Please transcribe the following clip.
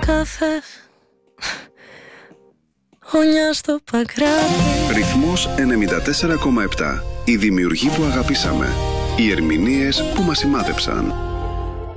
καφές, όνια στο παγκράτη. Ρυθμός 94,7. Οι δημιουργοί που αγαπήσαμε. Οι ερμηνείες που μας σημάδεψαν.